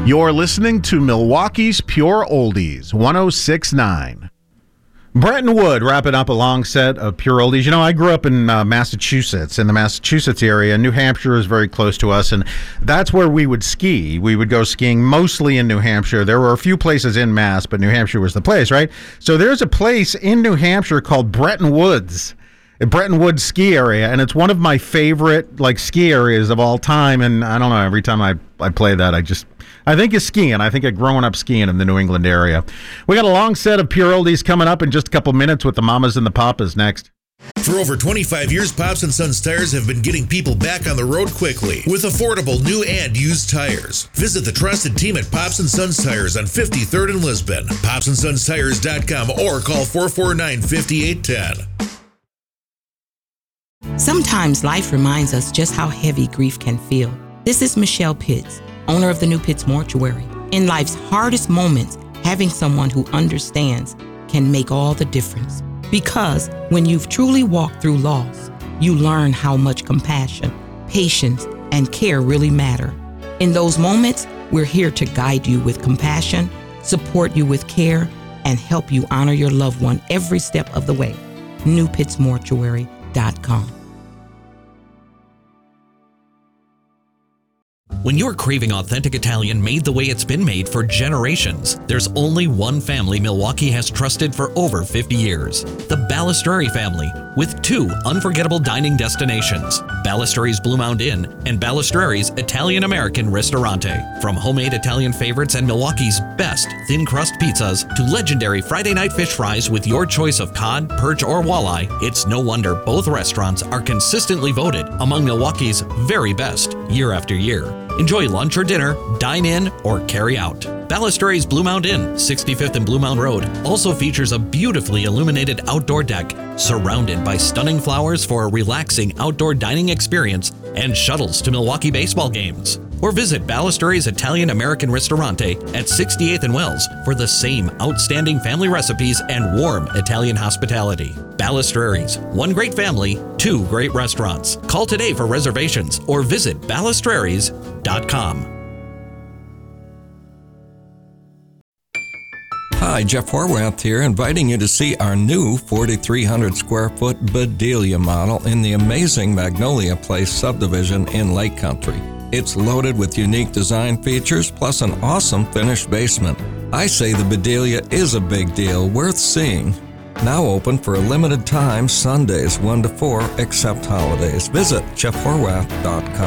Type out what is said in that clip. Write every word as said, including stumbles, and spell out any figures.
You're listening to Milwaukee's Pure Oldies, one oh six point nine. Bretton Wood, wrapping up a long set of Pure Oldies. You know, I grew up in uh, Massachusetts, in the Massachusetts area. New Hampshire is very close to us, and that's where we would ski. We would go skiing mostly in New Hampshire. There were a few places in Mass, but New Hampshire was the place, right? So there's a place in New Hampshire called Bretton Woods, a Bretton Woods ski area, and it's one of my favorite, like, ski areas of all time. And I don't know, every time I, I play that, I just... I think it's skiing. I think of growing up skiing in the New England area. We got a long set of Pure Oldies coming up in just a couple minutes with the Mamas and the Papas next. For over twenty-five years, Pops and Sons Tires have been getting people back on the road quickly with affordable new and used tires. Visit the trusted team at Pops and Sons Tires on fifty-third and Lisbon, pops and sons tires dot com, or call four four nine, five eight one zero. Sometimes life reminds us just how heavy grief can feel. This is Michelle Pitts, owner of the New Pitts Mortuary. In life's hardest moments, having someone who understands can make all the difference. Because when you've truly walked through loss, you learn how much compassion, patience, and care really matter. In those moments, we're here to guide you with compassion, support you with care, and help you honor your loved one every step of the way. new pitts mortuary dot com. When you're craving authentic Italian made the way it's been made for generations, there's only one family Milwaukee has trusted for over fifty years. The Balistreri family, with two unforgettable dining destinations, Balistreri's Blue Mound Inn and Balistreri's Italian-American Ristorante. From homemade Italian favorites and Milwaukee's best thin crust pizzas to legendary Friday night fish fries with your choice of cod, perch, or walleye, it's no wonder both restaurants are consistently voted among Milwaukee's very best year after year. Enjoy lunch or dinner, dine in, or carry out. Balistreri's Blue Mound Inn, sixty-fifth and Blue Mound Road, also features a beautifully illuminated outdoor deck surrounded by stunning flowers for a relaxing outdoor dining experience and shuttles to Milwaukee baseball games. Or visit Balistreri's Italian-American Ristorante at sixty-eighth and Wells for the same outstanding family recipes and warm Italian hospitality. Balistreri's, one great family, two great restaurants. Call today for reservations or visit balistreris dot com. Hi, Jeff Horwath here, inviting you to see our new forty-three hundred square foot Bedelia model in the amazing Magnolia Place subdivision in Lake Country. It's loaded with unique design features plus an awesome finished basement. I say the Bedelia is a big deal, worth seeing. Now open for a limited time, Sundays one to four, except holidays. Visit jeff horwath dot com.